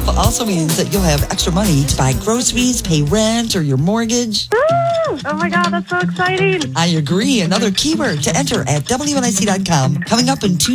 also means that you'll have extra money to buy groceries, pay rent, or your mortgage. Oh my God, that's so exciting. I agree. Another keyword to enter at WNIC.com. Coming up in 2